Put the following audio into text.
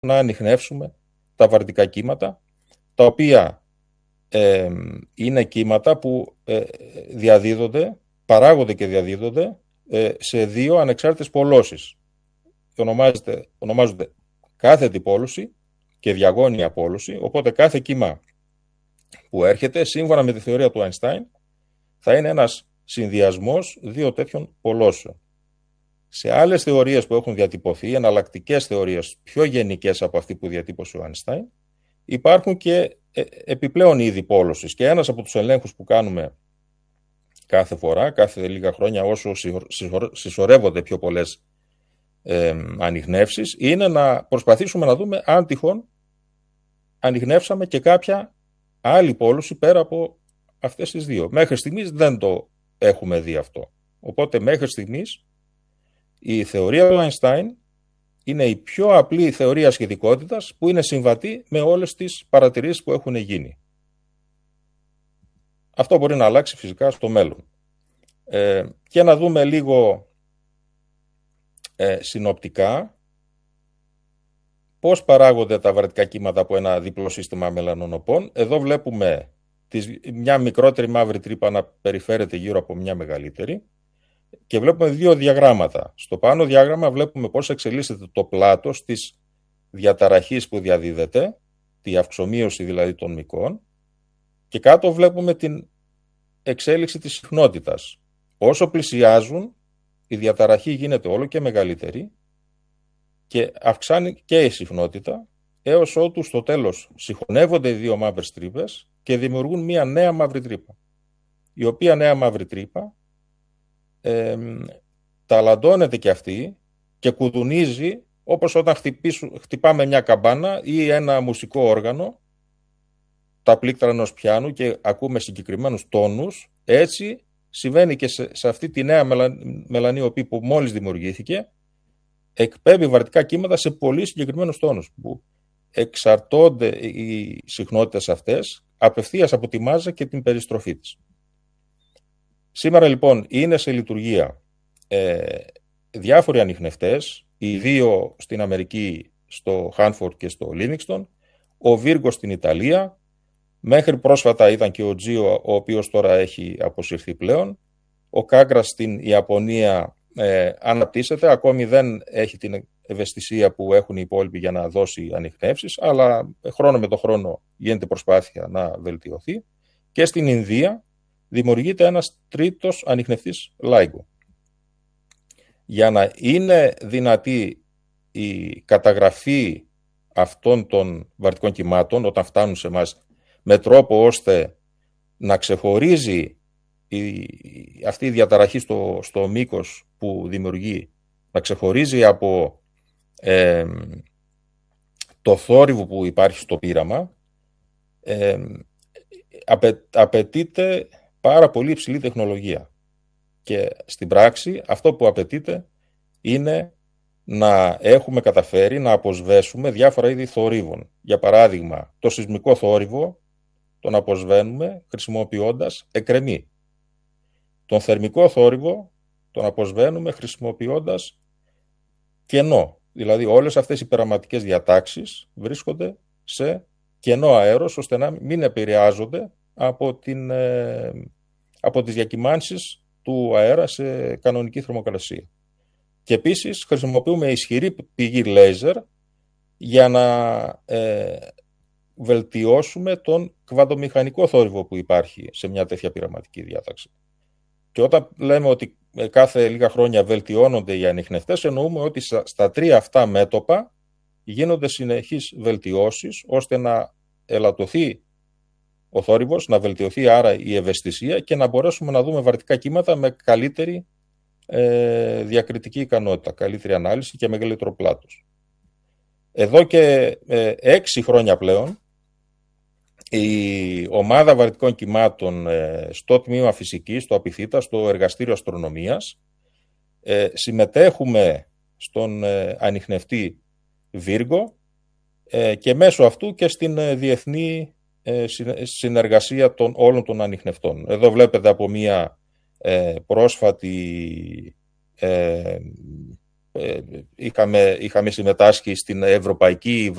να ανιχνεύσουμε τα βαρυτικά κύματα, τα οποία είναι κύματα που παράγονται και διαδίδονται σε δύο ανεξάρτητες πολλώσεις. Ονομάζονται κάθετη πόλωση και διαγώνια πόλωση, οπότε κάθε κύμα που έρχεται, σύμφωνα με τη θεωρία του Αϊνστάιν, θα είναι ένας συνδυασμός δύο τέτοιων πολλώσεων. Σε άλλες θεωρίες που έχουν διατυπωθεί, εναλλακτικές θεωρίες πιο γενικές από αυτή που διατύπωσε ο Αϊνστάιν, υπάρχουν και επιπλέον είδη πόλωσης. Και ένας από τους ελέγχους που κάνουμε κάθε φορά, κάθε λίγα χρόνια, όσο συσσωρεύονται πιο πολλές ανιχνεύσεις, είναι να προσπαθήσουμε να δούμε αν τυχόν ανιχνεύσαμε και κάποια άλλη πόλωση πέρα από αυτές τις δύο. Μέχρι στιγμής δεν το έχουμε δει αυτό. Οπότε μέχρι στιγμής η θεωρία του Αϊνστάιν είναι η πιο απλή θεωρία σχετικότητας που είναι συμβατή με όλες τις παρατηρήσεις που έχουν γίνει. Αυτό μπορεί να αλλάξει φυσικά στο μέλλον. Και να δούμε λίγο συνοπτικά πώς παράγονται τα βαρυτικά κύματα από ένα διπλό σύστημα μελανονοπών. Εδώ βλέπουμε μια μικρότερη μαύρη τρύπα να περιφέρεται γύρω από μια μεγαλύτερη και βλέπουμε δύο διαγράμματα. Στο πάνω διάγραμμα βλέπουμε πώς εξελίσσεται το πλάτος της διαταραχής που διαδίδεται, τη αυξομοίωση δηλαδή των μυκών, και κάτω βλέπουμε την εξέλιξη της συχνότητας. Όσο πλησιάζουν, η διαταραχή γίνεται όλο και μεγαλύτερη και αυξάνει και η συχνότητα, έως ότου στο τέλος συγχωνεύονται οι δύο μαύρες τρύπες και δημιουργούν μία νέα μαύρη τρύπα, η οποία νέα μαύρη τρύπα ταλαντώνεται και αυτή και κουδουνίζει, όπως όταν χτυπάμε μια καμπάνα ή ένα μουσικό όργανο, τα πλήκτρα ενός πιάνου, και ακούμε συγκεκριμένους τόνους. Έτσι συμβαίνει και σε αυτή τη νέα μελανιοπή που μόλις δημιουργήθηκε, εκπέμπει βαρυτικά κύματα σε πολύ συγκεκριμένους τόνους, που εξαρτώνται οι συχνότητες αυτές απευθείας από τη μάζα και την περιστροφή της. Σήμερα λοιπόν είναι σε λειτουργία διάφοροι ανιχνευτές, οι δύο στην Αμερική, στο Χάνφορντ και στο Λίνιξτον, ο Βίργο στην Ιταλία, μέχρι πρόσφατα ήταν και ο Τζίο, ο οποίος τώρα έχει αποσυρθεί πλέον, ο Κάγκρα στην Ιαπωνία αναπτύσσεται, ακόμη δεν έχει την ευαισθησία που έχουν οι υπόλοιποι για να δώσει ανιχνεύσεις, αλλά χρόνο με το χρόνο γίνεται προσπάθεια να βελτιωθεί, και στην Ινδία δημιουργείται ένας τρίτος ανιχνευτής LIGO. Για να είναι δυνατή η καταγραφή αυτών των βαρυτικών κυμάτων όταν φτάνουν σε εμάς, με τρόπο ώστε να ξεχωρίζει αυτή η διαταραχή στο μήκος που δημιουργεί, να ξεχωρίζει από το θόρυβο που υπάρχει στο πείραμα, απαιτείται πάρα πολύ υψηλή τεχνολογία. Και στην πράξη αυτό που απαιτείται είναι να έχουμε καταφέρει να αποσβέσουμε διάφορα είδη θορύβων. Για παράδειγμα, το σεισμικό θόρυβο τον αποσβαίνουμε χρησιμοποιώντας εκρεμή. Τον θερμικό θόρυβο τον αποσβαίνουμε χρησιμοποιώντας κενό. Δηλαδή όλες αυτές οι πειραματικές διατάξεις βρίσκονται σε κενό αέρος, ώστε να μην επηρεάζονται από τις διακυμάνσεις του αέρα σε κανονική θερμοκρασία. Και επίσης χρησιμοποιούμε ισχυρή πηγή λέιζερ για να βελτιώσουμε τον κβαντομηχανικό θόρυβο που υπάρχει σε μια τέτοια πειραματική διάταξη. Και όταν λέμε ότι κάθε λίγα χρόνια βελτιώνονται οι ανιχνευτές, εννοούμε ότι στα τρία αυτά μέτωπα γίνονται συνεχείς βελτιώσεις, ώστε να ελαττωθεί ο θόρυβος, να βελτιωθεί άρα η ευαισθησία και να μπορέσουμε να δούμε βαρυτικά κύματα με καλύτερη διακριτική ικανότητα, καλύτερη ανάλυση και μεγαλύτερο πλάτος. Εδώ και 6 χρόνια πλέον η ομάδα βαρυτικών κυμάτων στο τμήμα φυσικής, στο Απιθύτα, στο εργαστήριο αστρονομίας, συμμετέχουμε στον ανιχνευτή Βίργο και μέσω αυτού και στην διεθνή συνεργασία των όλων των ανιχνευτών. Εδώ βλέπετε από μία πρόσφατη είχαμε συμμετάσχει στην Ευρωπαϊκή